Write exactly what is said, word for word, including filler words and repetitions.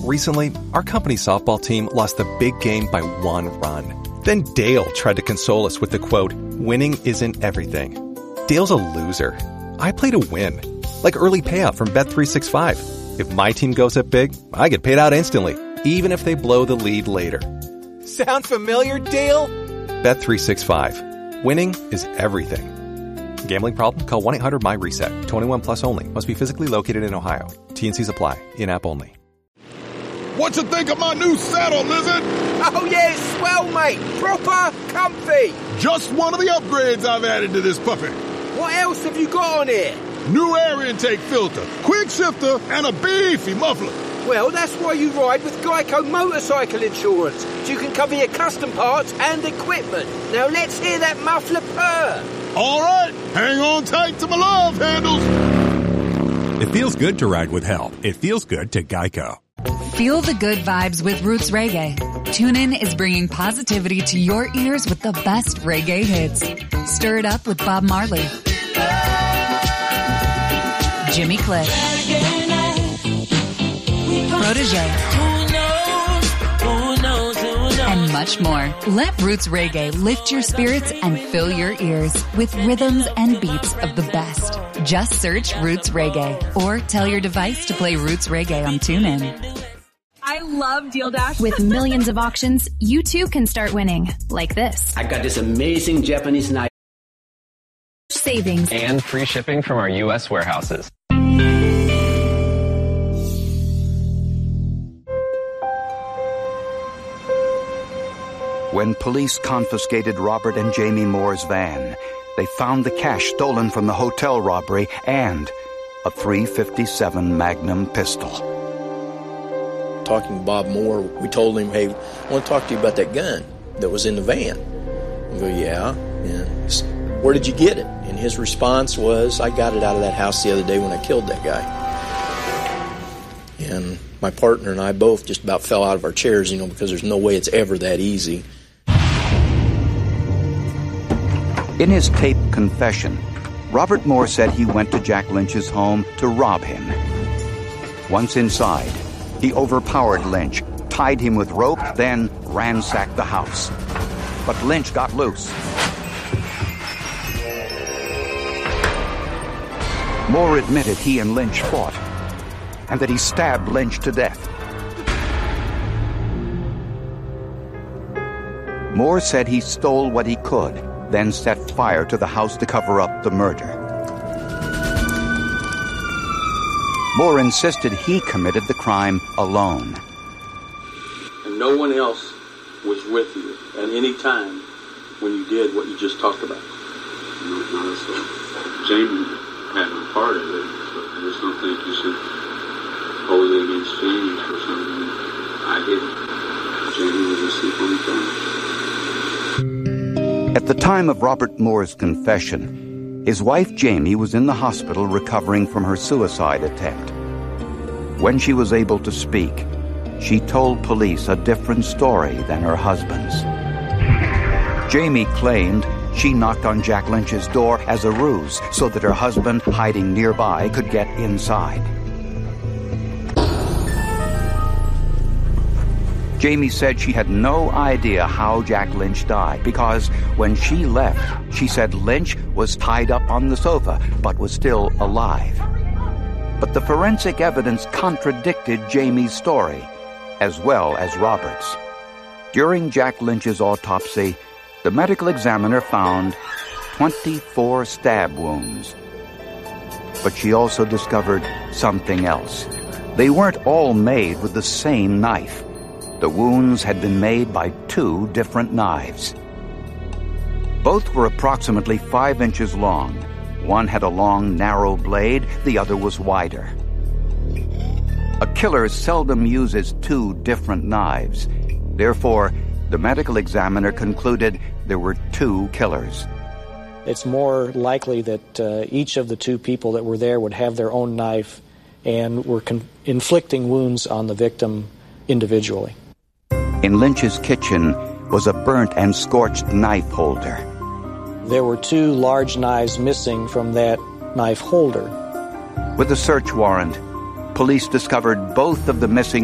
Recently, our company softball team lost the big game by one run. Then Dale tried to console us with the quote, "Winning isn't everything." Dale's a loser. I play to win. Like early payout from Bet three sixty-five. If my team goes up big, I get paid out instantly, even if they blow the lead later. Sound familiar, Dale? Bet three sixty-five. Winning is everything. Gambling problem? Call one eight hundred M Y reset. twenty-one plus only. Must be physically located in Ohio. T N Cs apply. In-app only. What you think of my new saddle, Lizard? Oh yeah, it's swell, mate. Proper comfy. Just one of the upgrades I've added to this puppy. What else have you got on here? New air intake filter, quick shifter, and a beefy muffler. Well, that's why you ride with Geico Motorcycle Insurance. So you can cover your custom parts and equipment. Now let's hear that muffler purr. All right, hang on tight to my love handles. It feels good to ride with help. It feels good to Geico. Feel the good vibes with Roots Reggae. TuneIn is bringing positivity to your ears with the best reggae hits. Stir it up with Bob Marley, Jimmy Cliff, Protégé, and much more. Let Roots Reggae lift your spirits and fill your ears with rhythms and beats of the best. Just search Roots Reggae or tell your device to play Roots Reggae on TuneIn. I love Deal Dash. With millions of auctions, you too can start winning. Like this. I got this amazing Japanese knife. Savings. And free shipping from our U S warehouses. When police confiscated Robert and Jamie Moore's van, they found the cash stolen from the hotel robbery and a three fifty-seven Magnum pistol. Talking to Bob Moore, we told him, hey, I want to talk to you about that gun that was in the van. We go, yeah. yeah. Where did you get it? And his response was, I got it out of that house the other day when I killed that guy. And my partner and I both just about fell out of our chairs, you know, because there's no way it's ever that easy. In his taped confession, Robert Moore said he went to Jack Lynch's home to rob him. Once inside, he overpowered Lynch, tied him with rope, then ransacked the house. But Lynch got loose. Moore admitted he and Lynch fought, and that he stabbed Lynch to death. Moore said he stole what he could, then set fire to the house to cover up the murder. Moore insisted he committed the crime alone. And no one else was with you at any time when you did what you just talked about? No, not at all. Jamie had a part of it, but I just don't think you should hold it against Jamie for something I didn't. Jamie was asleep on the phone. At the time of Robert Moore's confession, his wife Jamie was in the hospital recovering from her suicide attempt. When she was able to speak, she told police a different story than her husband's. Jamie claimed she knocked on Jack Lynch's door as a ruse so that her husband, hiding nearby, could get inside. Jamie said she had no idea how Jack Lynch died because when she left, she said Lynch was tied up on the sofa but was still alive. But the forensic evidence contradicted Jamie's story, as well as Robert's. During Jack Lynch's autopsy, the medical examiner found twenty-four stab wounds. But she also discovered something else. They weren't all made with the same knife. The wounds had been made by two different knives. Both were approximately five inches long. One had a long, narrow blade, the other was wider. A killer seldom uses two different knives. Therefore, the medical examiner concluded there were two killers. It's more likely that uh, each of the two people that were there would have their own knife and were con- inflicting wounds on the victim individually. In Lynch's kitchen was a burnt and scorched knife holder. There were two large knives missing from that knife holder. With a search warrant, police discovered both of the missing